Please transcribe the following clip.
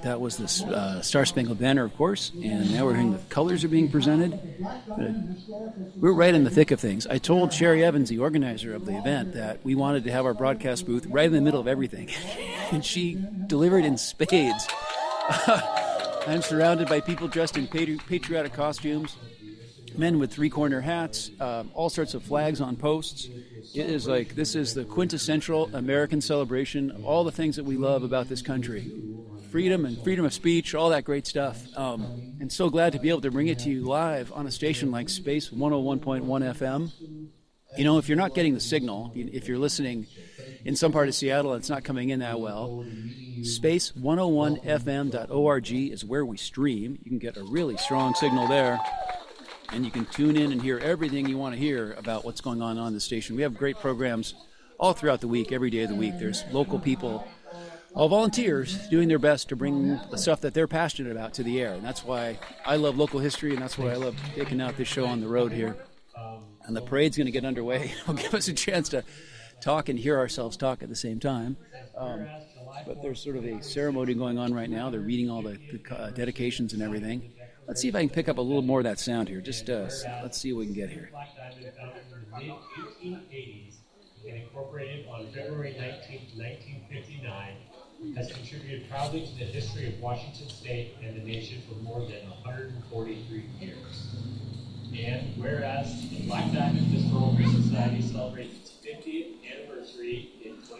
That was the Star Spangled Banner, of course, and now we're hearing the colors are being presented. We're right in the thick of things. I told Sherry Evans, the organizer of the event, that we wanted to have our broadcast booth right in the middle of everything, and she delivered in spades. I'm surrounded by people dressed in patriotic costumes, men with three-corner hats, all sorts of flags on posts. It is like, this is the quintessential American celebration of all the things that we love about this country. Freedom and freedom of speech, all that great stuff. And so glad to be able to bring it to you live on a station like Space 101.1 FM. You know, if you're not getting the signal, if you're listening in some part of Seattle and it's not coming in that well, space101fm.org is where we stream. You can get a really strong signal there. And you can tune in and hear everything you want to hear about what's going on the station. We have great programs all throughout the week, every day of the week. There's local people, all volunteers, doing their best to bring the stuff that they're passionate about to the air. And that's why I love local history, and that's why I love taking out this show on the road here. And the parade's going to get underway. It'll give us a chance to talk and hear ourselves talk at the same time. But there's sort of a ceremony going on right now. They're reading all the dedications and everything. Let's see if I can pick up a little more of that sound here. Just let's see what we can get here. Black Diamond, founded in the mid-1880s and incorporated on February 19, 1959, has contributed proudly to the history of Washington State and the nation for more than 143 years. And whereas the Black Diamond Historical Society celebrates its 50th anniversary in